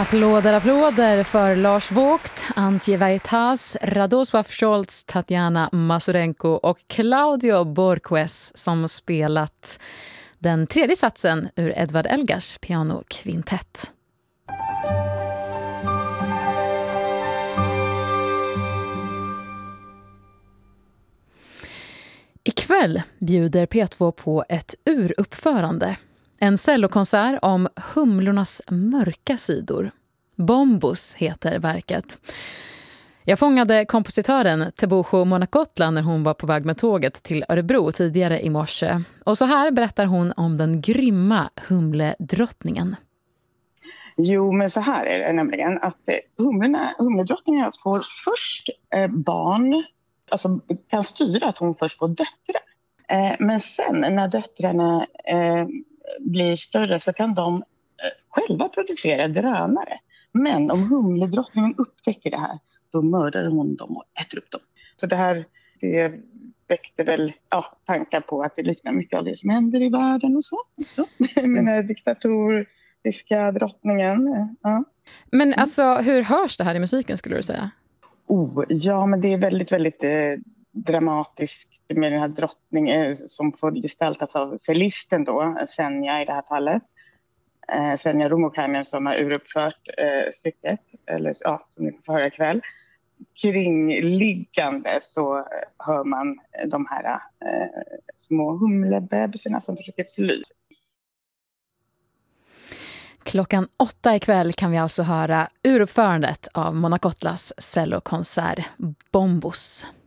Applåder, applåder för Lars Vogt, Antje Vaitas, Radosław Scholz, Tatjana Masurenko och Claudio Borques som spelat den tredje satsen ur Edvard Elgars pianokvintett. Ikväll bjuder P2 på ett uruppförande. En cellokonsert om humlornas mörka sidor. Bombus heter verket. Jag fångade kompositören Teboho Monacotla när hon var på väg med tåget till Örebro tidigare i morse. Och så här berättar hon om den grymma humledrottningen. Jo, men så här är det nämligen att humledrottningen får först barn, alltså kan styra att hon först får döttrar. Men sen när döttrarna blir större så kan de själva producera drönare. Men om humledrottningen upptäcker det här, då mördar hon dem och äter upp dem. Så det väckte väl tankar på att det liknar mycket av det som händer i världen och så. Med den här diktatoriska drottningen. Ja. Men alltså, hur hörs det här i musiken skulle du säga? Ja, men det är väldigt, väldigt dramatiskt med den här drottningen som får gestaltas av cellisten då, Senja i det här fallet. Senja Rummukainen som har uruppfört stycket, eller som ni får höra ikväll. Kringliggande så hör man de här små humlebebisarna som försöker fly. Klockan 8 ikväll kan vi alltså höra uruppförandet av Monacotlas cellokonsert Bombus.